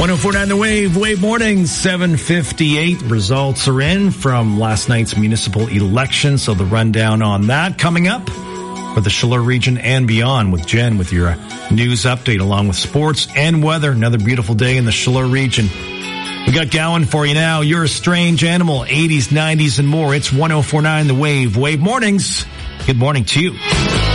1049 The Wave, Wave Morning, 7:58. Results are in from last night's municipal election, so the rundown on that coming up for the Chaleur region and beyond with Jen with your news update along with sports and weather. Another beautiful day in the Chaleur region. We got Gowan for you now. You're a strange animal, 80s, 90s, and more. It's 1049 The Wave, Wave Mornings. Good morning to you.